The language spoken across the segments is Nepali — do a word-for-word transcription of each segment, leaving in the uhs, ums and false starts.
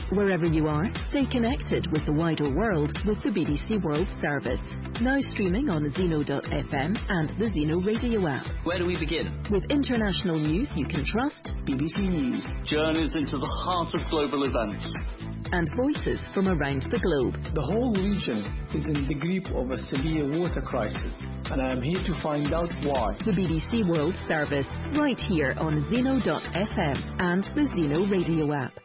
Wherever you are, stay connected with the wider world with the B B C World Service. Now streaming on Zeno dot F M and the Zeno radio app. Where do we begin? With international news you can trust. B B C News. Journeys into the heart of global events. And voices from around the globe. The whole region is in the grip of a severe water crisis, and I am here to find out why. The B B C World Service, right here on Zeno dot F M and the Zeno radio app.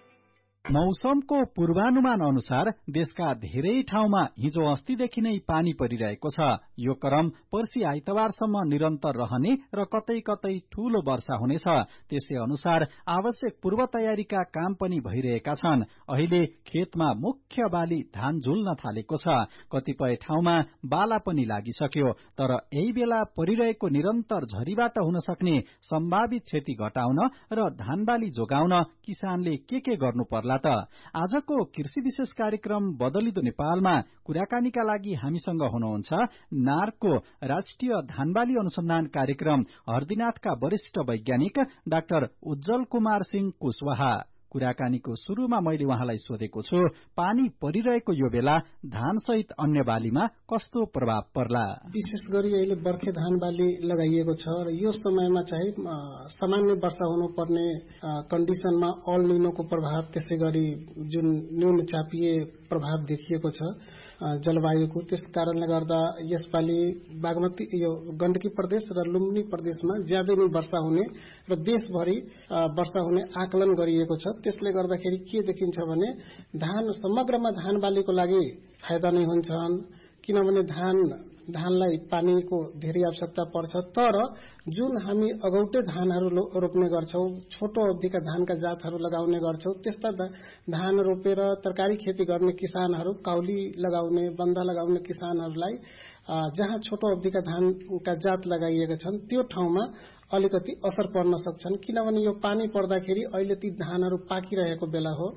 मौसमको पूर्वानुमान अनुसार देशका धेरै ठाउँमा हिजो अस्तिदेखि नै पानी परिरहेको छ। यो क्रम पर्सि आइतबारसम्म निरन्तर रहने र कतै कतै ठूलो वर्षा हुनेछ। त्यसै अनुसार आवश्यक पूर्व तयारीका काम पनि भइरहेका छन्। अहिले खेतमा मुख्य बाली धान झुल्न थालेको छ। कतिपय ठाउँमा बाला पनि लागिसक्यो। तर यही बेला परिरहेको निरन्तर झरीबाट हुन सक्ने सम्भावित क्षति घटाउन र धानबाली जोगाउन किसानले के के गर्नु पर्ला त? आजको कृषि विशेष कार्यक्रम बदलिदो नेपालमा कुराकानीका लागि हामीसँग हुनुहुन्छ नार्कको राष्ट्रिय धानबाली अनुसन्धान कार्यक्रम हरदिनाथका वरिष्ठ वैज्ञानिक डाक्टर उज्जवल कुमार सिंह कुशवाहा। कुराकानीको शुरूमा मैले उहाँलाई सोधेको छु, पानी परिरहेको यो बेला धान सहित अन्य बालीमा कस्तो प्रभाव पर्ला? विशेष गरी अहिले बर्खे धान बाली लगाइएको छ र यो समयमा चाहिँ सामान्य वर्षा हुनुपर्ने कन्डिसनमा अल निनोको प्रभाव, त्यसै गरी जुन न्यून चापीय प्रभाव देखिएको छ जलवायुको, त्यस कारणले गर्दा यसपालि बागमती यो गण्डकी प्रदेश र लुम्बिनी प्रदेशमा ज्यादै नै वर्षा हुने र देशभरि वर्षा हुने आकलन गरिएको छ। त्यसले गर्दाखेरि के देखिन्छ भने धान समग्रमा धान बालीको लागि फाइदा नै हुन्छन्, किनभने धान धानलाई पानीको धेरै आवश्यकता पर्छ। तर जुन हामी अगौटे धानहरू रोप्ने गर्छौं, छोटो अवधिका धानका जातहरू लगाउने गर्छौं, त्यस्ता धान रोपेर तरकारी खेती गर्ने किसानहरू, काउली लगाउने, बन्दा लगाउने किसानहरूलाई जहाँ छोटो अवधिका धानका जात लगाइएका छन् त्यो ठाउँमा अलिकति असर पर्न सक्छन्। किनभने यो पानी पर्दाखेरि अहिले ती धानहरू पाकिरहेको बेला हो।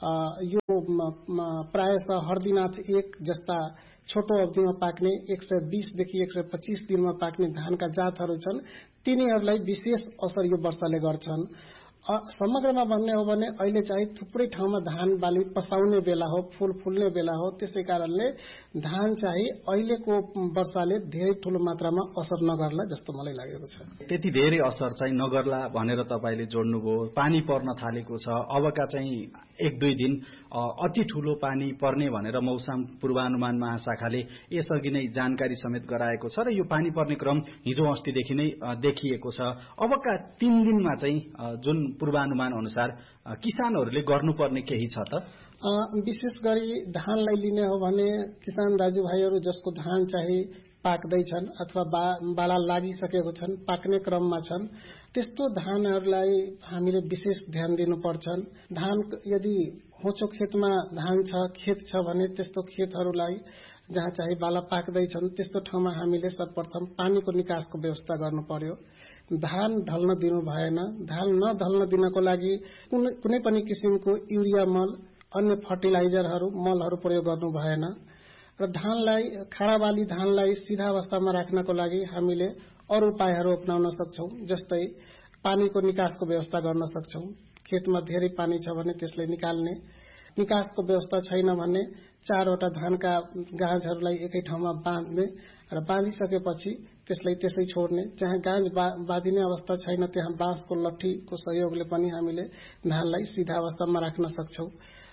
यो प्रायः हरदिनाथ एक जस्ता छोटो अवधिमा पाक्ने एक सय बीसदेखि एक सय पच्चीस दिनमा पाक्ने धानका जातहरू छन्, तिनीहरूलाई विशेष असर यो वर्षाले गर्छन्। समग्रमा भन्ने हो भने अहिले चाहिँ थुप्रै ठाउँमा धान बाली पसाउने बेला हो, फूल फुल्ने बेला हो। त्यसै कारणले धान चाहिँ अहिलेको वर्षाले धेरै ठूलो मात्रामा असर नगर्ला जस्तो मलाई लागेको छ। त्यति धेरै असर चाहिँ नगर्ला भनेर तपाईले जोड्नुभयो। पानी पर्न थालेको छ, अबका चाहिँ एक दुई दिन अति ठूलो पानी पर्ने भनेर मौसम पूर्वानुमान महाशाखाले यसअघि नै जानकारी समेत गराएको छ र यो पानी पर्ने क्रम हिजो अस्तिदेखि नै देखिएको छ। अबका तीन दिनमा चाहिँ जुन पूर्वानुमान अनुसार किसानहरूले गर्नुपर्ने केही छ त? विशेष गरी धानलाई लिने हो भने किसान दाजुभाइहरू जसको धान चाहिँ पाक्दैछन् अथवा बा, बाला लागिसकेको छन्, पाक्ने क्रममा छन्, त्यस्तो धानहरूलाई हामीले विशेष ध्यान दिनुपर्छन्। धान यदि होचो खेतमा धान छ, खेत छ भने त्यस्तो खेतहरूलाई जहाँ चाहिँ बाला पाक्दैछन् त्यस्तो ठाउँमा हामीले सर्वप्रथम पानीको निकासको व्यवस्था गर्नु पर्यो। धान ढल्न दिनु भएन। धान नढल्न दिनको लागि कुनै पनि किसिमको युरिया मल, अन्य फर्टिलाइजरहरू, मलहरू प्रयोग गर्नु भएन। र धानलाई खाडाबाली धानलाई सिधा अवस्थामा राख्नको लागि हामीले अरू उपायहरू अपनाउन सक्छौं, जस्तै पानीको निकासको व्यवस्था गर्न सक्छौं। खेतमा धेरै पानी छ भने त्यसलाई निकाल्ने, निकासको व्यवस्था छैन भने चारवटा धानका गाँजहरूलाई एकै ठाउँमा बाँध्ने र बाँधिसकेपछि त्यसलाई त्यसै छोड्ने। जहाँ गाँज बाँधिने अवस्था छैन त्यहाँ बाँसको लट्ठीको सहयोगले पनि हामीले धानलाई सिधा अवस्थामा राख्न सक्छौं।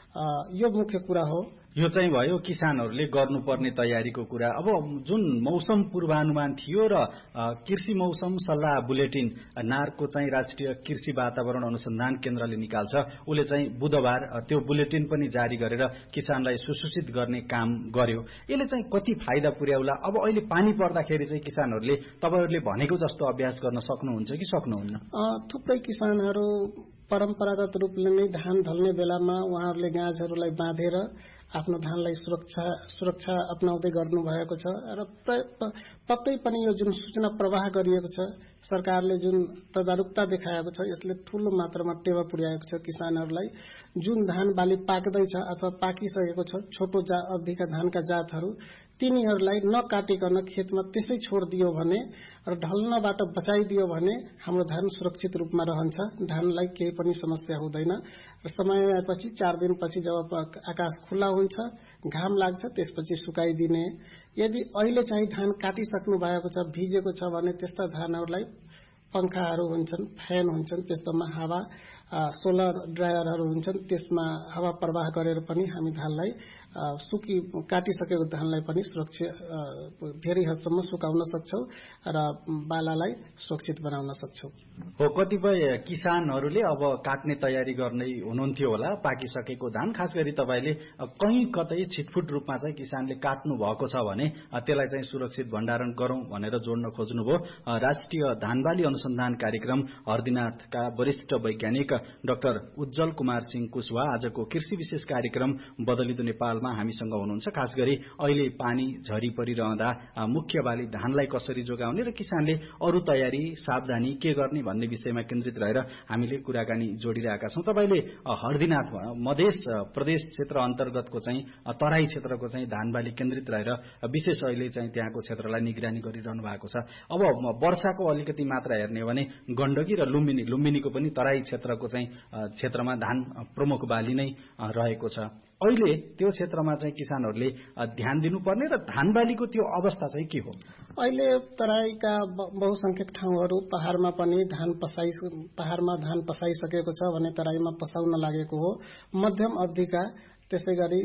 यो मुख्य कुरा हो। यो चाहिँ भयो किसानहरूले गर्नुपर्ने तयारीको कुरा। अब जुन मौसम पूर्वानुमान थियो र कृषि मौसम सल्लाह बुलेटिन नार्कको चाहिँ राष्ट्रिय कृषि वातावरण अनुसन्धान केन्द्रले निकाल्छ, उसले चाहिँ बुधबार त्यो बुलेटिन पनि जारी गरेर किसानलाई सुसूचित गर्ने काम गर्यो। यसले चाहिँ कति फाइदा पुर्याउला? अब अहिले पानी पर्दाखेरि चाहिँ किसानहरूले तपाईहरूले भनेको जस्तो अभ्यास गर्न सक्नुहुन्छ कि सक्नुहुन्न? थुप्रै किसानहरू परम्परागत रूपले नै धान ढल्ने बेलामा उहाँहरूले गाँजहरूलाई बाँधेर आफ्नो धानलाई सुरक्षा सुरक्षा अपनाउँदै गर्नु भएको छ र पक्कै पनि यो जुन सूचना प्रवाह गरिएको छ, सरकारले जुन तदारुकता देखाएको छ, यसले ठूलो मात्रामा टेवा पुर्याएको छ किसानहरूलाई। जुन धान बाली पाक्दैछ अथवा पाकिसकेको छ, छोटो अवधिका धानका जातहरू, तिनीहरूलाई नकाटिकन खेतमा त्यसै छोडिदियो भने र ढल्नबाट बचाइदियो भने हाम्रो धान सुरक्षित रूपमा रहन्छ, धानलाई केही पनि समस्या हुँदैन। र समय आएपछि चार दिनपछि जब आकाश खुल्ला हुन्छ, घाम लाग्छ, त्यसपछि सुकाइदिने। यदि अहिले चाहिँ धान काटिसक्नु भएको छ, भिजेको छ भने त्यस्ता धानहरूलाई पंखाहरू हुन्छन्, फ्यान हुन्छन्, त्यस्तोमा हावा सोलर ड्रायरहरू हुन्छन्, त्यसमा हावा प्रवाह गरेर पनि हामी धानलाई सुकी काटिसकेको धानलाई पनि सुरक्षित धेरै हदसम्म सुकाउन सक्छौं र बालालाई सुरक्षित बनाउन सक्छौं। हो, कतिपय किसानहरूले अब काट्ने तयारी गर्ने हुनुहुन्थ्यो होला पाकिसकेको धान, खास गरी तपाईले कहीं कतै छिटफुट रूपमा चाहिँ किसानले काट्नु भएको छ भने त्यसलाई चाहिँ सुरक्षित भण्डारण गरौं भनेर जोड्न खोज्नुभयो। राष्ट्रिय धानबाली अनुसन्धान कार्यक्रम हर्दीनाथका वरिष्ठ वैज्ञानिक डाक्टर उज्जवल कुमार सिंह कुशवाहा आजको कृषि विशेष कार्यक्रम बदलिदो नेपालमा हामीसँग हुनुहुन्छ। खास गरी अहिले पानी झरी परिरहँदा मुख्य बाली धानलाई कसरी जोगाउने र किसानले अरू तयारी सावधानी के गर्ने भन्ने विषयमा केन्द्रित रहेर हामीले कुराकानी जोडिरहेका छौं। तपाईले हर्दीनाथ मधेस प्रदेश क्षेत्र अन्तर्गतको चाहिँ तराई क्षेत्रको चाहिँ धानबाली केन्द्रित रहेर विशेष अहिले चाहिँ त्यहाँको क्षेत्रलाई निगरानी गरिरहनु भएको छ। अब वर्षाको अलिकति मात्रा हेर्ने हो भने गण्डकी र लुम्बिनी लुम्बिनीको पनि तराई क्षेत्रको चाहिँ क्षेत्रमा धान प्रमुख बाली नै रहेको छ। अहिले त्यो क्षेत्रमा चाहिँ किसानहरूले ध्यान दिनुपर्ने र धानबालीको त्यो अवस्था चाहिँ के हो? अहिले तराईका बहुसंख्यक ठाउँहरू पहाड़मा पनि धान पसाइ पहाड़मा धान पसाइसकेको छ भने तराईमा पसाउन लागेको हो। मध्यम अवधिका त्यसै गरी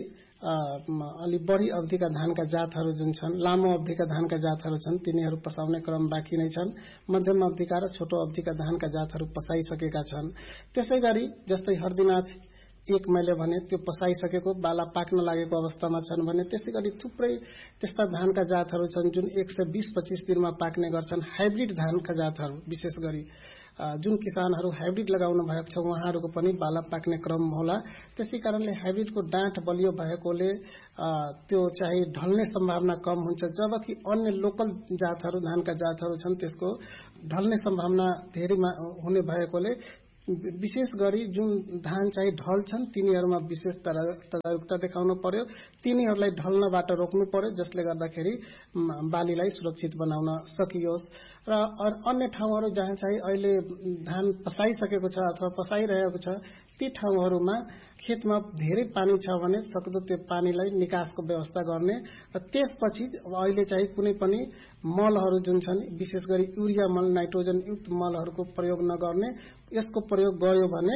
अलि बढी अवधिका धानका जातहरू जुन छन्, लामो अवधिका धानका जातहरू छन्, तिनीहरू पसाउने क्रम बाँकी नै छन्। मध्यम अवधिका र छोटो अवधिका धानका जातहरू पसाइसकेका छन्। त्यसै गरी जस्तै हर्दीनाथ एक मैले भने त्यो पसाइसकेको बाला पाक्न लागेको अवस्थामा छन् भने त्यसै गरी थुप्रै त्यस्ता धानका जातहरू छन् जुन एक सय बीस पच्चीस दिनमा पाक्ने गर्छन्। हाइब्रिड धानका जातहरू विशेष गरी जुन किसानहरू हाइब्रिड लगाउनु भएको छ उहाँहरूको पनि बाला पाक्ने क्रम होला। त्यसै कारणले हाइब्रिडको डाँठ बलियो भएकोले त्यो चाहिँ ढल्ने सम्भावना कम हुन्छ, जबकि अन्य लोकल जातहरू धानका जातहरू छन् त्यसको ढल्ने सम्भावना धेरै हुने भएकोले विशेष गरी जुन धान चाहिँ ढल्छन् तिनीहरूमा विशेष तदारुकता देखाउनु पर्यो, तिनीहरूलाई ढल्नबाट रोक्नु पर्यो, जसले गर्दाखेरि बालीलाई सुरक्षित बनाउन सकियोस्। र अन्य ठाउँहरू जहाँ चाहिँ अहिले धान पसाइसकेको छ अथवा पसाइरहेको छ ती ठाउँहरूमा खेतमा धेरै पानी छ भने सक्दो त्यो पानीलाई निकासको व्यवस्था गर्ने र त्यसपछि अहिले चाहिँ कुनै पनि मलहरू जुन छन् विशेष गरी युरिया मल, नाइट्रोजन युक्त मलहरूको प्रयोग नगर्ने। यसको प्रयोग गर्यो भने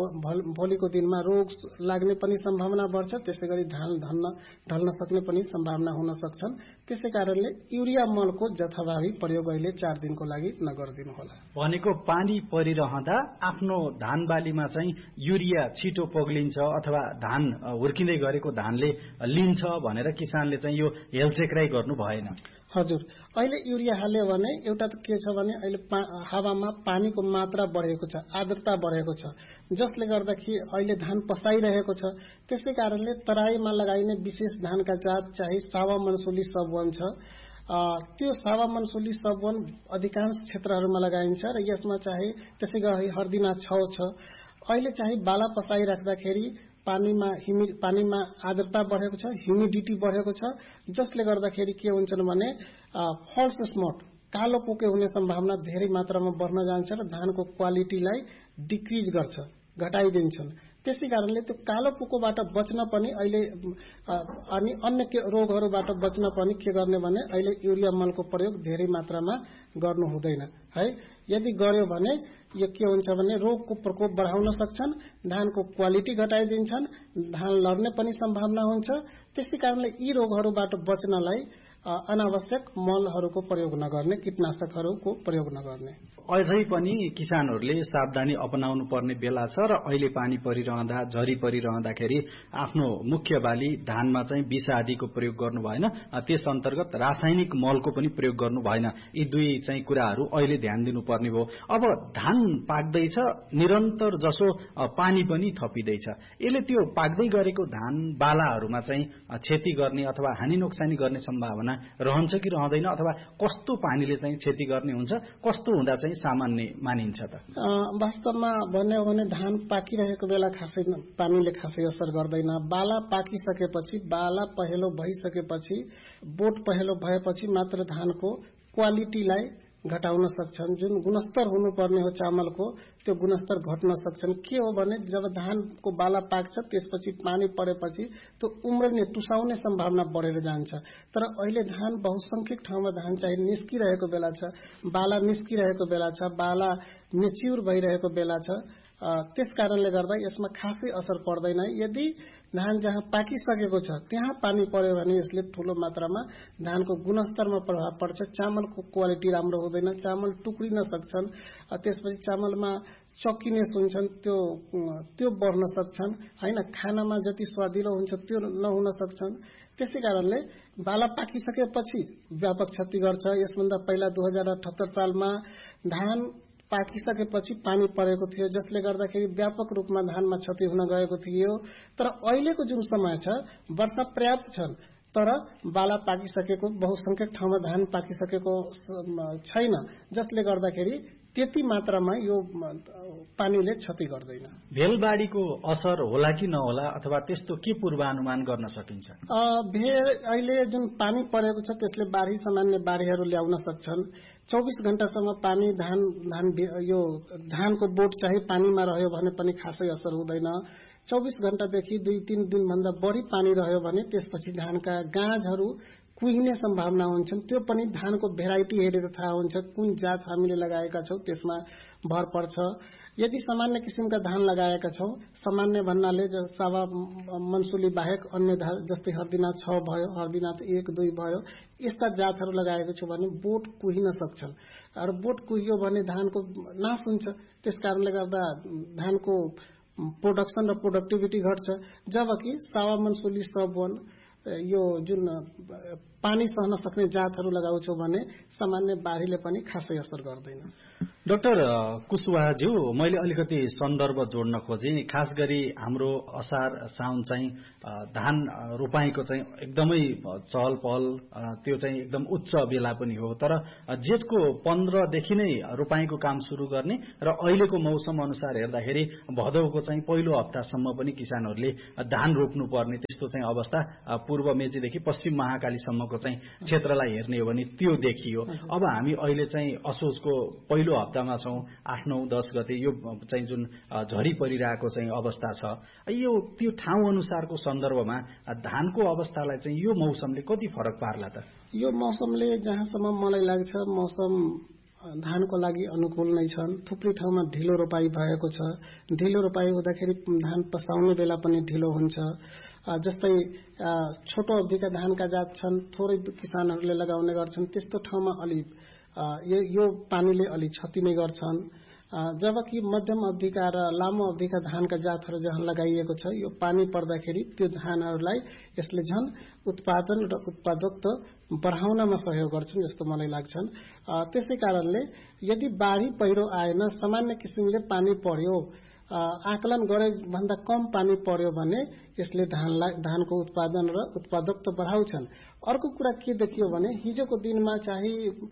भोलिको दिनमा रोग लाग्ने पनि सम्भावना बढ्छ, त्यसै गरी धान धन्न ढल्न सक्ने पनि सम्भावना हुन सक्छन्। त्यसै कारणले युरिया मलको जथाभावी प्रयोग अहिले चार दिनको लागि नगरिदिनु होला। भनेको पानी परिरहँदा आफ्नो धान बालीमा चाहिँ युरिया छिटो पग्लिन्छ अथवा धान हुर्किँदै गरेको धानले लिन्छ भनेर किसानले चाहिँ यो हेलचेक्राइ गर्नु भएन। हजुर, अहिले युरिया हाल्यो भने एउटा त के छ भने अहिले हावामा पानीको मात्रा बढेको छ, आर्द्रता बढेको छ, जसले गर्दाखेरि अहिले धान पसाइरहेको छ। त्यसै कारणले तराईमा लगाइने विशेष धानका जात चाहिँ सावा मनसुली सबवन छ। त्यो सावा मनसुली सबवन अधिकांश क्षेत्रहरूमा लगाइन्छ र यसमा चाहिँ त्यसै गरी हर्दीनाथ छ छ। अहिले चाहिँ बाला पसाइराख्दाखेरि पानीमा हिमि पानीमा आर्द्रता बढेको छ, ह्युमिडिटी बढेको छ, जसले गर्दाखेरि के हुन्छन् भने फल्स स्मट कालो पोके हुने सम्भावना धेरै मात्रामा बढ्न जान्छ र धानको क्वालिटीलाई डिक्रिज गर्छ, घटाइदिन्छन्। त्यसै कारणले त्यो कालो पोकोबाट बच्न पनि अहिले अनि अन्य रोगहरूबाट बच्न पनि के गर्ने भने अहिले युरिया मलको प्रयोग धेरै मात्रामा गर्नु हुँदैन है। यदि गर्यो भने यो के हुन्छ भने रोगको प्रकोप बढाउन सक्छन्, धानको क्वालिटी घटाइदिन्छन्, धान लड्ने पनि सम्भावना हुन्छ। त्यसै कारणले यी रोगहरूबाट बच्नलाई अनावश्यक मलहरूको प्रयोग नगर्ने, कीटनाशकहरूको प्रयोग नगर्ने। अझै पनि किसानहरूले सावधानी अपनाउनु पर्ने बेला छ र अहिले पानी परिरहँदा झरी परिरहँदाखेरि आफ्नो मुख्य बाली धानमा चाहिँ विष आदिको प्रयोग गर्नु भएन, त्यस अन्तर्गत रासायनिक मलको पनि प्रयोग गर्नु भएन। यी दुई चाहिँ कुराहरू अहिले ध्यान दिनुपर्ने हो। अब धान पाक्दैछ, निरन्तर जसो पानी पनि थपिँदैछ, यसले त्यो पाक्दै गरेको धान बालाहरूमा चाहिँ क्षति गर्ने अथवा हानि नोक्सानी गर्ने सम्भावना रहन्छ कि रहँदैन, अथवा कस्तो पानीले चाहिँ क्षति गर्ने हुन्छ, कस्तो हुँदा चाहिँ सामान्य मानिन्छ त? वास्तवमा भन्यो भने धान पाकिरहेको बेला खासै पानीले खासै असर गर्दैन। बाला पाकिसकेपछि, बाला पहेलो भइसकेपछि, बोट पहेलो भएपछि मात्र धानको क्वालिटीलाई घटाउन सक्छन्। जुन गुणस्तर हुनुपर्ने हो चामलको त्यो गुणस्तर घट्न सक्छन्। के हो भने जब धानको बाला पाक्छ त्यसपछि पानी परेपछि त्यो उम्रने टुसाउने सम्भावना बढेर जान्छ। तर अहिले धान बहुसंख्यक ठाउँमा धान चाहिँ निस्किरहेको बेला छ, बाला निस्किरहेको बेला छ, बाला मेच्युर भइरहेको बेला छ। त्यस कारणले गर्दा यसमा खासै असर पर्दैन। यदि धान जहाँ पाकिसकेको छ त्यहाँ पानी पर्यो भने यसले ठूलो मात्रामा धानको गुणस्तरमा प्रभाव पर्छ। चामलको क्वालिटी राम्रो हुँदैन, चामल टुक्रिन सक्छन्, त्यसपछि चामलमा चकिनेस हुन्छन्, त्यो त्यो बढ्न सक्छन् हैन। खानामा जति स्वादिलो हुन्छ त्यो नहुन सक्छन्। त्यसै कारणले बाला पाकिसकेपछि व्यापक क्षति गर्छ। यसभन्दा पहिला दुई हजार अठहत्तर सालमा धान पाकिसकेपछि पानी परेको थियो, जसले गर्दाखेरि व्यापक रूपमा धानमा क्षति हुन गएको थियो। तर अहिलेको जुन समय छ वर्षा पर्याप्त छन्, तर बाला पाकिसकेको बहुसंख्यक ठाउँमा धान पाकिसकेको छैन, जसले गर्दाखेरि त्यति मात्रामा यो पानीले क्षति गर्दैन। भेलबाढीको असर होला कि नहोला, अथवा त्यस्तो के पूर्वानुमान गर्न सकिन्छ? भेल अहिले जुन पानी परेको छ त्यसले बाढी सामान्य बाढीहरू ल्याउन सक्छन्। चौबीस घण्टासम्म पानी धान धान यो धानको बोट चाहिँ पानीमा रह्यो भने पनि खासै असर हुँदैन। चौबीस घण्टादेखि दुई तीन दिनभन्दा बढी पानी रह्यो भने त्यसपछि धानका गाँजहरू कुहिने सम्भावना हुन्छन्। त्यो पनि धानको भेराइटी हेरेर थाहा हुन्छ, कुन जात हामीले लगाएका छौं त्यसमा भर पर्छ। यदि सामान्य किसिमका धान लगाएका छौं, सामान्य भन्नाले सावा मनसुली बाहेक अन्य जस्तै हर्दिनाथ छ भयो, हर्दिनाथ एक दुई भयो, यस्ता जातहरू लगाएको छु भने बोट कुहिन सक्छन्। र बोट कुहियो भने धानको नाश हुन्छ। त्यसकारणले गर्दा धानको प्रोडक्सन र प्रोडक्टिभिटी घट्छ। जबकि सावा मनसुली सबवन यो जुन पानी सहन सक्ने जातहरू लगाउँछौ भने सामान्य बाढीले पनि खासै असर गर्दैन। डाक्टर कुशवाहाज्यू, मैले अलिकति सन्दर्भ जोड्न खोजेँ। खास गरी हाम्रो असार साउन चाहिँ धान रोपाईको चाहिँ एकदमै चहल पहल, त्यो चाहिँ एकदम उच्च बेला पनि हो। तर जेठको पन्ध्रदेखि नै रोपाईको काम सुरु गर्ने र अहिलेको मौसम अनुसार हेर्दाखेरि भदौको चाहिँ पहिलो हप्तासम्म पनि किसानहरूले धान रोप्नुपर्ने त्यस्तो चाहिँ अवस्था पूर्व मेचीदेखि पश्चिम महाकालीसम्मको चाहिँ क्षेत्रलाई हेर्ने हो भने त्यो देखियो। अब हामी अहिले चाहिँ असोजको पहिलो हप्तामा छौं, आठ नौ दस गते यो चाहिँ जुन झरी परिरहेको चाहिँ अवस्था छ, यो त्यो ठाउँ अनुसारको सन्दर्भमा धानको अवस्थालाई चाहिँ यो मौसमले कति फरक पार्ला त? यो मौसमले जहाँसम्म मलाई लाग्छ मौसम धानको लागि अनुकूल नै छन्। थुप्रै ठाउँमा ढिलो रोपाई भएको छ। ढिलो रोपाई हुँदाखेरि धान पसाउने बेला पनि ढिलो हुन्छ। जस्तै छोटो अवधिका धानका जात छन्, थोरै किसानहरूले लगाउने गर्छन्, त्यस्तो ठाउँमा अलि यो पानीले अलि क्षति नै गर्छन्। जबकि मध्यम अवधिका र लामो अवधिका धानका जातहरू जहाँ लगाइएको छ, यो पानी पर्दाखेरि त्यो धानहरूलाई यसले झन उत्पादन र उत्पादकता बढाउनमा सहयोग गर्छन् जस्तो मलाई लाग्छन्। त्यसै कारणले यदि बाढी पहिरो आएन, सामान्य किसिमले पानी पर्यो, आकलन गरे भन्दा कम पानी पर्यो भने यसले धानलाई धानको उत्पादन र उत्पादकता बढाउँछन्। अर्को कुरा के देखियो भने हिजोको दिनमा चाहिँ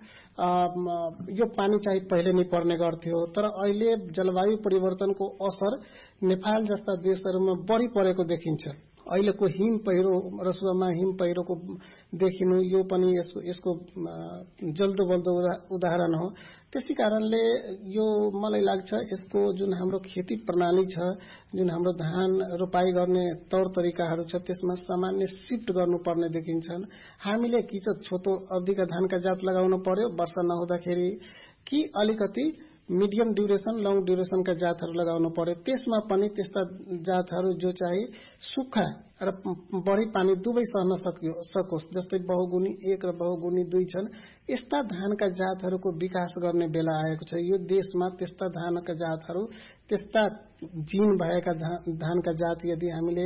यो पानी चाहिँ पहिले नै पर्ने गर्थ्यो, तर अहिले जलवायु परिवर्तनको असर नेपाल जस्ता देशहरूमा बढी परेको देखिन्छ। अहिलेको हिम पहिरो, रसुवामा हिम पहिरोको देखिनु यो पनि यसको यसको जल्दो बल्दो उदाहरण हो। त्यसै कारणले यो मलाई लाग्छ यसको जुन हाम्रो खेती प्रणाली छ, जुन हाम्रो धान रोपाई गर्ने तौर तरिकाहरू छ, त्यसमा सामान्य शिफ्ट गर्नुपर्ने देखिन्छन्। हामीले कि त छोटो अवधिका धानका जात लगाउनु पर्यो वर्षा नहुँदाखेरि, कि अलिकति मिडियम ड्युरेसन लङ ड्युरेसनका जातहरू लगाउनु पर्यो। त्यसमा पनि त्यस्ता जातहरू जो चाहिँ सुक्खा र बढी पानी दुवै सहन सक्यो सकोस्, जस्तै बहुगुणी एक र बहुगुणी दुई छन्, यस्ता धानका जातहरूको विकास गर्ने बेला आएको छ। यो देशमा त्यस्ता धानका जातहरू, त्यस्ता जीन भएका धानका जात यदि हामीले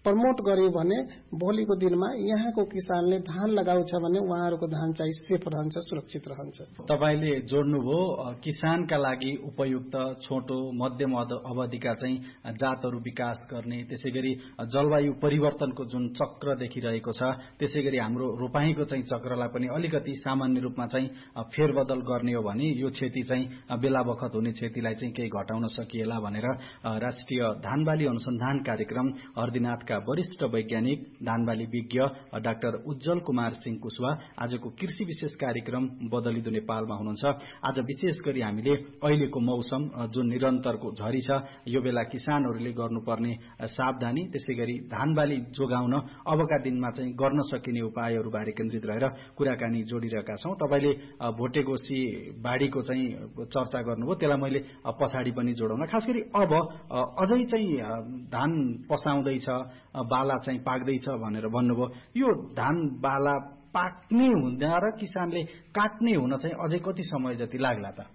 प्रमोट गर्यो भने भोलिको दिनमा यहाँको किसानले धान लगाउँछ भने उहाँहरूको धान चाहिँ सेफ रहन्छ, सुरक्षित रहन्छ। तपाईले जोड्नुभयो किसानका लागि उपयुक्त छोटो मध्यम अवधिका चाहिँ जातहरू विकास गर्ने, त्यसैगरी जलवायु परिवर्तनको जुन चक्र देखिरहेको छ त्यसैगरी हाम्रो रोपाईको चाहिँ चक्रलाई पनि अलिकति सामान्य रूपमा चाहिँ फेरबदल गर्ने हो भने यो क्षति चाहिँ बेला बखत हुने क्षतिलाई चाहिँ केही घटाउन सकिएला भनेर राष्ट्रिय धानबाली अनुसन्धान कार्यक्रम हरदिनाथका वरिष्ठ वैज्ञानिक धानबाली विज्ञ डाक्टर उज्जवल कुमार सिंह कुशवा आजको कृषि विशेष कार्यक्रम बदलिदो नेपालमा हुनुहुन्छ। आज विशेष गरी हामीले अहिलेको मौसम जुन निरन्तरको झरी छ, यो बेला किसानहरूले गर्नुपर्ने सावधानी, त्यसैगरी धानबाली जोगाउन अबका दिनमा चाहिँ गर्न सकिने उपायहरू बारे केन्द्रित रहेर कुराकानी जोडिरहेका छौं। तपाईले भोटेगोसी बाढीको चाहिँ चर्चा गर्नुभयो, त्यसलाई मैले पछाडि पनि जोडाउन, खास गरी अब अझै चाहिँ धान पसाउँदैछ, बाला चाहिँ पाक्दैछ भनेर भन्नुभयो। यो धान बाला पाक्ने हुँदा र किसानले काट्ने हुन चाहिँ अझै कति समय जति लाग्ला त?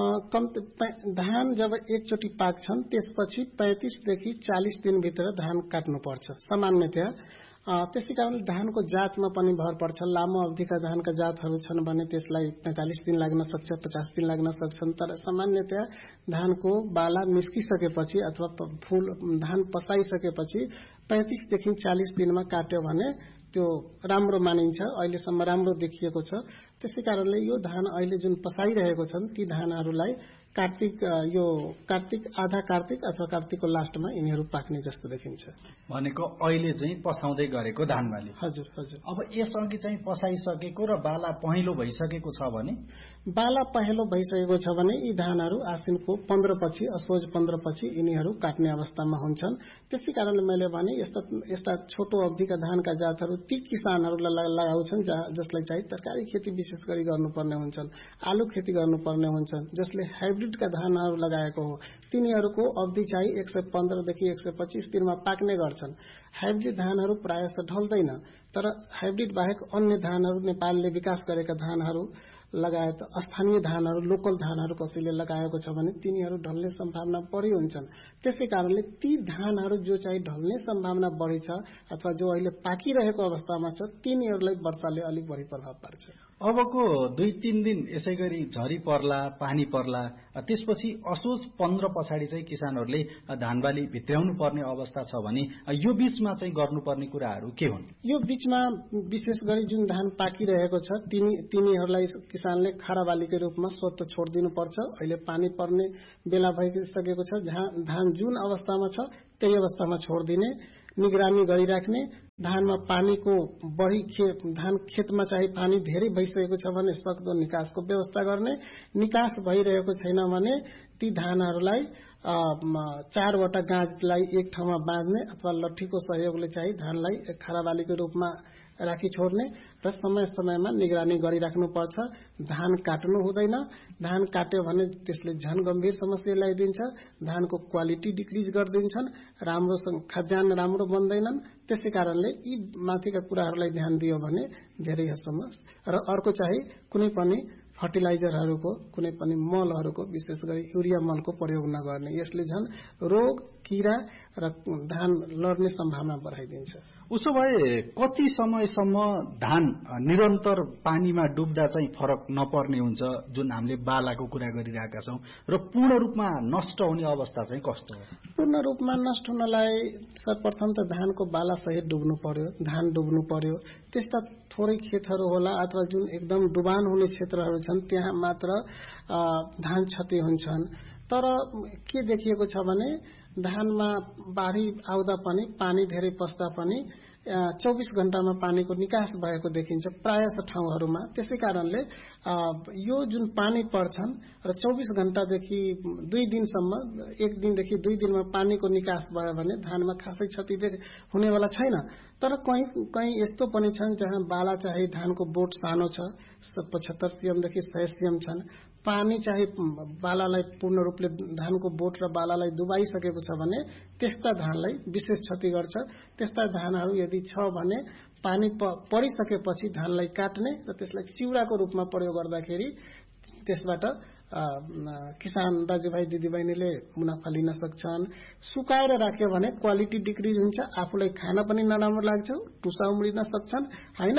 धान जब एकचोटि पाक्छन् त्यसपछि पैंतीसदेखि चालीस दिनभित्र धान काट्नुपर्छ सामान्यतया। त्यसै कारण धानको जातमा पनि भर पर्छ। लामो अवधिका धानका जातहरू छन् भने त्यसलाई पैंतालीस दिन लाग्न सक्छ, पचास दिन लाग्न सक्छन्। तर सामान्यतया धानको बाला निस्किसकेपछि अथवा फूल धान पसाइसकेपछि पैंतीसदेखि चालीस दिनमा काट्यो भने त्यो राम्रो मानिन्छ, अहिलेसम्म राम्रो देखिएको छ। त्यसै कारणले यो धान अहिले जुन पसाइरहेको छन् ती धानहरूलाई कार्तिक यो कार्तिक आधा कार्तिक अथवा कार्तिकको लास्टमा यिनीहरू पाक्ने जस्तो देखिन्छ। भनेको अहिले चाहिँ पसाउँदै गरेको धानबाली। हजुर हजुर। अब यसअघि चाहिँ पसाइसकेको र बाला पहेँलो भइसकेको छ भने बाला पहेँलो भइसकेको छ भने यी धानहरू आसिनको पन्ध्र पछि असोज पन्ध्र पछि यिनीहरू काट्ने अवस्थामा हुन्छन्। त्यसै कारणले मैले भने यस्ता यस्ता छोटो अवधिका धानका जातहरू ती किसानहरूलाई लगाउँछन् जसलाई चाहिँ तरकारी खेती विशेष गरी गर्नुपर्ने हुन्छन्, आलु खेती गर्नुपर्ने हुन्छन्, जसले हाइब्रिडका धानहरू लगाएको हो। तिनीहरूको अवधि चाहिँ एक सय पन्ध्रदेखि एक सय पच्चीस दिनमा पाक्ने गर्छन्। हाइब्रिड धानहरू प्रायः ढल्दैन, तर हाइब्रिड बाहेक अन्य धानहरू नेपालले विकास गरेका धानहरू लगायत स्थानीय धानहरू लोकल धानहरू कसैले लगाएको छ भने तिनीहरू ढल्ने सम्भावना बढी हुन्छन्। त्यसै कारणले ती धानहरू जो चाहिँ ढल्ने सम्भावना बढी छ अथवा जो अहिले पाकिरहेको अवस्थामा छ तिनीहरूलाई वर्षाले अलिक बढी प्रभाव पार्छ। अबको दुई तीन दिन यसै गरी झरी पर्ला, पानी पर्ला, त्यसपछि असोज पन्ध्र पछाडि चाहिँ किसानहरूले धानबाली भित्र्याउनु पर्ने अवस्था छ भने यो बीचमा चाहिँ गर्नुपर्ने कुराहरू के हुन्? यो बीचमा विशेष गरी जुन धान पाकिरहेको छ तिनी तिनीहरूलाई किसानले खारा बालीको रूपमा स्वतः छोडिदिनु पर्छ। अहिले पानी पर्ने बेला भइसकेको छ, जहाँ धान जुन अवस्थामा छ त्यही अवस्थामा छोडिदिने, निगरानी गरिराख्ने। धानमा पानीको बढी खेत धान खेतमा चाहिँ पानी धेरै भइसकेको छ भने सक्दो निकासको व्यवस्था गर्ने, निकास भइरहेको छैन भने ती धानहरूलाई चारवटा गाँजलाई एक ठाउँमा बाँध्ने अथवा लट्ठीको सहयोगले चाहिँ धानलाई खाराबालीको रूपमा राखी छोड्ने र समय समयमा निगरानी गरिराख्नुपर्छ। धान काट्नु हुँदैन, धान काट्यो भने त्यसले झन गम्भीर समस्या ल्याइदिन्छ, धानको क्वालिटी डिक्रिज गरिदिन्छन्, राम्रो खाद्यान्न राम्रो बन्दैनन्। त्यसै कारणले यी माथिका कुराहरूलाई ध्यान दियो भने धेरै हदसम्म। र अर्को चाहिँ कुनै पनि फर्टिलाइजरहरूको कुनै पनि मलहरूको विशेष गरी युरिया मलको प्रयोग नगर्ने, यसले झन रोग किरा र धान लड्ने सम्भावना बढाइदिन्छ। उसो भए कति समयसम्म धान निरन्तर पानीमा डुब्दा चाहिँ फरक नपर्ने हुन्छ, जुन हामीले बालाको कुरा गरिरहेका छौं, र पूर्ण रूपमा नष्ट हुने अवस्था चाहिँ कस्तो हो? पूर्ण रूपमा नष्ट हुनलाई सर्वप्रथम त धानको बाला सहित डुब्नु पर्यो, धान डुब्नु पर्यो। त्यस्ता थोरै खेतहरू होला अथवा जुन एकदम डुबान हुने क्षेत्रहरू छन् त्यहाँ मात्र धान क्षति हुन्छन्। तर के देखिएको छ भने धानमा बाढी आउँदा पनि पानी धेरै पस्दा पनि चौबीस घण्टामा पानीको निकास भएको देखिन्छ प्राय ठाउँहरूमा। त्यसै कारणले यो जुन पानी पर्छन् र चौबीस घण्टादेखि दुई दिनसम्म एक दिनदेखि दुई दिनमा पानीको निकास भयो भने धानमा खासै क्षति हुनेवाला छैन। तर कहीँ कहीँ यस्तो पनि छन् जहाँ बाला चाहिँ धानको बोट सानो छ, पचहत्तर सिएमदेखि सय सिएम छन्, पानी चाहिँ बालालाई पूर्ण रूपले धानको बोट र बालालाई डुबाइसकेको छ भने त्यस्ता धानलाई विशेष क्षति गर्छ। त्यस्ता धानहरू यदि छ भने पानी परिसकेपछि धानलाई काट्ने र त्यसलाई चिउराको रूपमा प्रयोग गर्दाखेरि त्यसबाट किसान दाजुभाइ दिदीबहिनीले मुनाफा लिन सक्छन्। सुकाएर राख्यो भने क्वालिटी डिक्रिज हुन्छ, आफूलाई खान पनि नराम्रो लाग्छ, टुसा उम्रिन सक्छन् हैन,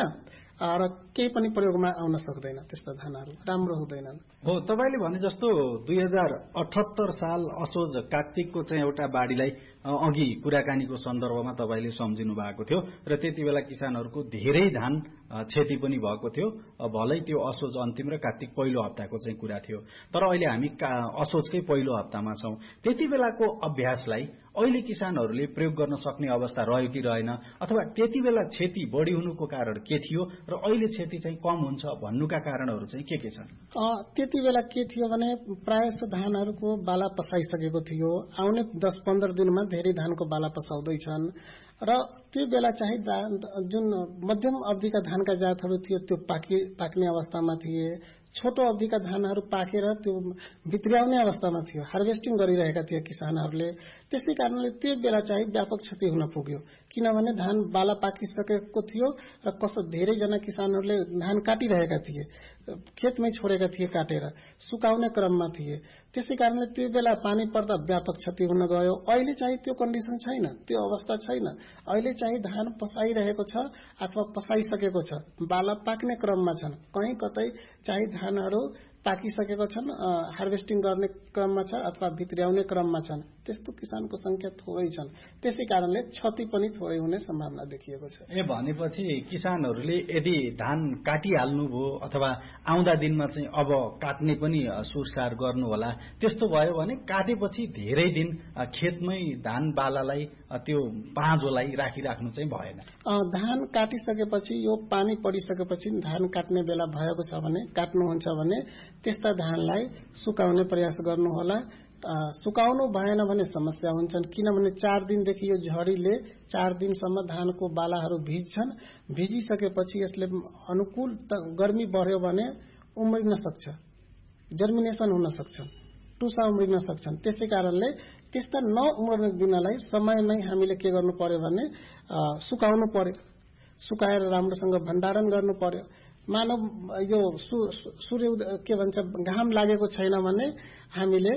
र केही पनि प्रयोगमा आउन सक्दैन, त्यस्ता धानहरू राम्रो हुँदैनन्। हो, तपाईले भने जस्तो दुई हजार अठहत्तर साल असोज कार्तिकको चाहिँ एउटा बाढीलाई अघि कुराकानीको सन्दर्भमा तपाईले सम्झिनु भएको थियो र त्यति बेला किसानहरूको धेरै धान क्षति पनि भएको थियो। भलै त्यो असोज अन्तिम र कार्तिक पहिलो हप्ताको चाहिँ कुरा थियो, तर अहिले हामी असोजकै पहिलो हप्तामा छौं। त्यति बेलाको अभ्यासलाई अहिले किसानहरूले प्रयोग गर्न सक्ने अवस्था रह्यो कि रहेन, अथवा त्यति बेला क्षति बढी हुनुको कारण के थियो र अहिले क्षति चाहिँ कम हुन्छ भन्नुका कारणहरू चाहिँ के के छन्? त्यति बेला के थियो भने प्रायः जस्तो धानहरूको बाला पसाइसकेको थियो, आउने दस पन्ध्र दिनमा धेरै धानको बाला पसाउँदैछन् र त्यो बेला चाहिँ जुन मध्यम अवधिका धानका जातहरू थियो त्यो पाकी पाक्ने अवस्थामा थिए, छोटो अवधिका धानहरू पाकेर त्यो भित्र्याउने अवस्थामा थियो, हार्भेस्टिङ गरिरहेका थिए किसानहरूले। त्यसै कारणले त्यो बेला चाहिँ व्यापक क्षति हुन पुग्यो, किनभने धान बाला पाकिसकेको थियो र कस्तो धेरैजना किसानहरूले धान काटिरहेका थिए, खेतमै छोडेका थिए काटेर, सुकाउने क्रममा थिए। त्यसै कारणले त्यो बेला पानी पर्दा व्यापक क्षति हुन गयो। अहिले चाहिँ त्यो कन्डिसन छैन, त्यो अवस्था छैन। अहिले चाहिँ धान पसाइरहेको छ अथवा पसाइसकेको छ, बाला पाक्ने क्रममा छन्, कहीँ कतै चाहिँ धानहरू पाकिसकेको छन्, हार्भेस्टिङ गर्ने क्रममा छ अथवा भित्र्याउने क्रममा छन्। त्यस्तो किसानको संख्या थोरै छन्, त्यसै कारणले क्षति पनि थोरै हुने सम्भावना देखिएको छ। ए भनेपछि किसानहरूले यदि धान काटिहाल्नु भयो अथवा आउँदा दिनमा चाहिँ अब काट्ने पनि सुरसार गर्नु होला, त्यस्तो भयो भने काटेपछि धेरै दिन खेतमै धान बालालाई त्यो पाँजोलाई राखिराख्नु चाहिँ भएन। धान काटिसकेपछि यो पानी परिसकेपछि धान काट्ने बेला भएको छ भने, काट्नुहुन्छ भने त्यस्ता धानलाई सुकाउने प्रयास गर्नुहोला। सुकाउनु भएन भने समस्या हुन्छन्, किनभने चार दिनदेखि यो झरीले चार दिनसम्म धानको बालाहरू भिज्छन्। भिजिसकेपछि यसले अनुकूल गर्मी बढ्यो भने उम्रिन सक्छ, जर्मिनेसन हुन सक्छन्, टुसा उम्रिन सक्छन्। त्यसै कारणले त्यस्ता नउम्रने दिनलाई समयमै हामीले के गर्नु पर्यो भने सुकाउनु पर्यो, सुकाएर राम्रोसँग भण्डारण गर्नु पर्यो। मानव यो सूर्य के भन्छ घाम लागेको छैन भने हामीले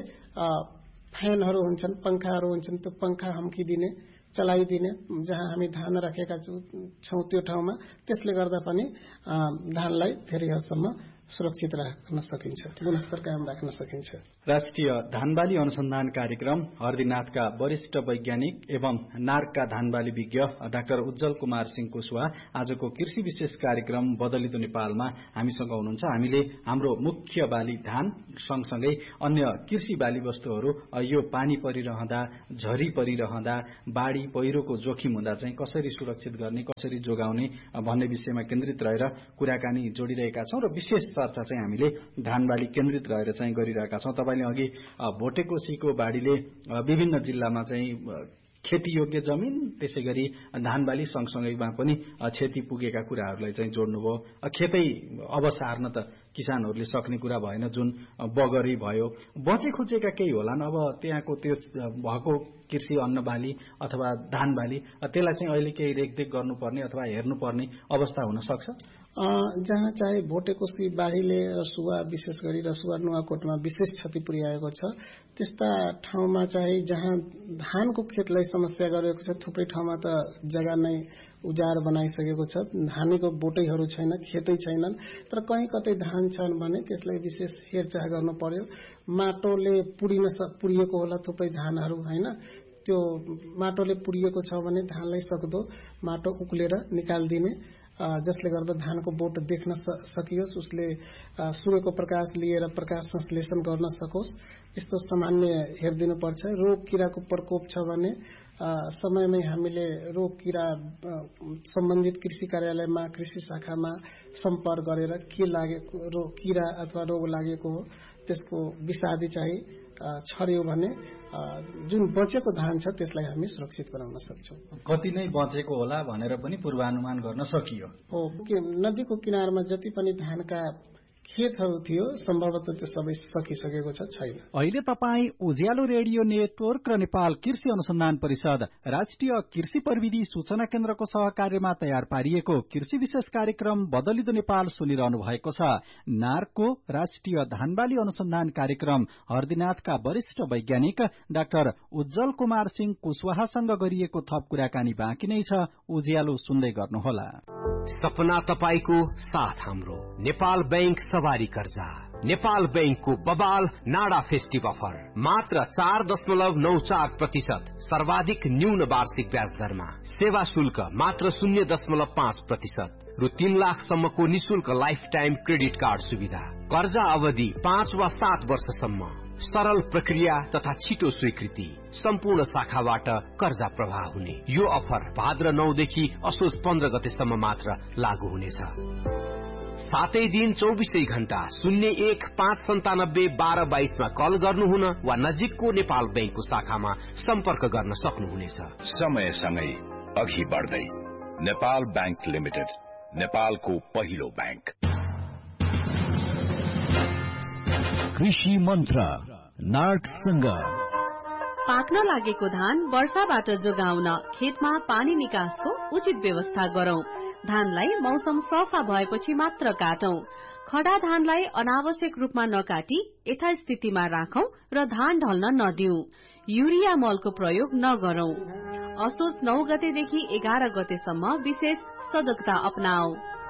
फ्यानहरू हुन्छन्, पंखाहरू हुन्छन्, त्यो पंखा हम्किदिने, चलाइदिने, जहाँ हामी धान राखेका छौं त्यो ठाउँमा, त्यसले गर्दा पनि धानलाई धेरै हदसम्म सुरक्षित राख्न सकिन्छ, गुणस्तर कायम राख्न सकिन्छ। राष्ट्रिय धानबाली अनुसन्धान कार्यक्रम हर्दीनाथका वरिष्ठ वैज्ञानिक एवं नार्कका धानबाली विज्ञ डाक्टर उज्जवल कुमार सिंह कुशवाहा आजको कृषि विशेष कार्यक्रम बदलिदो नेपालमा हामीसँग हुनुहुन्छ। हामीले हाम्रो मुख्य बाली धान सँगसँगै अन्य कृषि बाली वस्तुहरू यो पानी परिरहँदा, झरी परिरहँदा, बाढी पहिरोको जोखिम हुँदा चाहिँ कसरी सुरक्षित गर्ने, कसरी जोगाउने भन्ने विषयमा केन्द्रित रहेर कुराकानी जोडिरहेका छौं र विशेष चर्चा चाहिँ हामीले धानबाली केन्द्रित रहेर चाहिँ गरिरहेका छौं। तपाईले अघि भोटेकोसीको बाढीले विभिन्न जिल्लामा चाहिँ खेतीयोग्य जमिन, त्यसैगरी धानबाली सँगसँगैमा पनि क्षति पुगेका कुराहरूलाई चाहिँ जोड्नुभयो। खेतै अब सार्न त किसानहरूले सक्ने कुरा भएन, जुन बगरी भयो, बचे खुचेका केही होलान्। अब त्यहाँको त्यो भएको कृषि अन्नबाली अथवा धानबाली त्यसलाई चाहिँ अहिले केही रेखदेख गर्नुपर्ने अथवा हेर्नुपर्ने अवस्था हुन सक्छ। जहाँ चाहिँ भोटेकोसी बाढीले रसुवा, विशेष गरी रसुवा नुवाकोटमा विशेष क्षति पुर्याएको छ, त्यस्ता ठाउँमा चाहिँ जहाँ धानको खेतलाई समस्या गरेको छ, थुप्रै ठाउँमा त जग्गा नै उजार बनाइसकेको छ, धानको बोटैहरू छैन, खेतै छैनन्, तर कहीँ कतै धान छन् भने त्यसलाई विशेष हेरचाह गर्नु पर्यो। माटोले पुरिन पुरिएको होला थुप्रै धानहरू हैन, त्यो माटोले पुरिएको छ भने धानलाई सक्दो माटो उक्लेर निकाल्दिने, जसले गर्दा धानको बोट देख्न सकियोस्, उसले सूर्यको प्रकाश लिएर प्रकाश संश्लेषण गर्न सकोस्, यस्तो सामान्य हेरिदिनु पर्छ। रोग किराको प्रकोप छ भने समयमै हामीले रोग किरा सम्बन्धित कृषि कार्यालयमा, कृषि शाखामा सम्पर्क गरेर के लागेको रोग किरा अथवा रोग लागेको हो त्यसको विषादी चाहिँ छर्यो भने जुन बचेको धान छ त्यसलाई हामी सुरक्षित गराउन सक्छौं। कति नै बचेको होला भनेर पनि पूर्वानुमान गर्न सकियो। हो, नदीको किनारमा जति पनि धानका खेतहरू थियो, सम्भवतः त्यो सबै सकिसकेको छ छैन। अहिले तपाईँ उज्यालो रेडियो नेटवर्क र नेपाल कृषि अनुसन्धान परिषद राष्ट्रिय कृषि प्रविधि सूचना केन्द्रको सहकार्यमा तयार पारिएको कृषि विशेष कार्यक्रम बदलिदो नेपाल सुनिरहनु भएको छ। नार्को राष्ट्रिय धानबाली अनुसन्धान कार्यक्रम हरदिनाथका वरिष्ठ वैज्ञानिक डाक्टर उज्जवल कुमार सिंह कुशवाहासँग गरिएको थप कुराकानी बाँकी नै छ। उज्यालो सुन्दै गर्नुहोला। सपना तपाईको साथ हाम्रो नेपाल बैंक सवारी कर्जा। नेपाल बैंकको बबाल नाडा फेस्टिभ अफर मात्र चार दशमलव नौ चार प्रतिशत सर्वाधिक न्यून वार्षिक ब्याज दरमा, सेवा शुल्क मात्र शून्य दशमलव पाँच प्रतिशत रु तीन लाखसम्मको निशुल्क लाइफ टाइम क्रेडिट कार्ड सुविधा, कर्जा अवधि पाँच वा सात वर्षसम्म, सरल प्रक्रिया तथा छिटो स्वीकृति, सम्पूर्ण शाखाबाट कर्जा प्रवाह हुने। यो अफर भाद्र नौदेखि असोज पन्ध्र गतेसम्म मात्र लागू हुनेछ। सातै दिन चौबिसै घण्टा शून्य एक पाँच सन्तानब्बे बाह्र बाइसमा कल गर्नुहुन वा नजिकको नेपाल बैंकको शाखामा सम्पर्क गर्न सक्नुहुनेछ। समयसँगै अघि बढ्दै नेपाल बैंक लिमिटेड, नेपालको पहिलो बैंक। कृषि मन्त्र नार्कसँग पाक्न लागेको धान वर्षाबाट जोगाउन खेतमा पानी निकासको उचित व्यवस्था गरौं। धानलाई मौसम सफा भएपछि मात्र काटौं। खडा धानलाई अनावश्यक रूपमा नकाटी यथास्थितिमा राखौं र धान ढल्न नदिऊ। युरिया मलको प्रयोग नगरौं। असोज नौ गतेदेखि एघार गतेसम्म विशेष सजगता अपनाऊ।